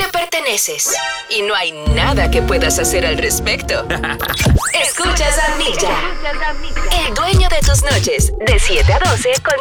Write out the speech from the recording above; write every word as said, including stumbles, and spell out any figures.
le perteneces y no hay nada que puedas hacer al respecto. Escuchas a Milla, el dueño de tus noches, de siete a doce con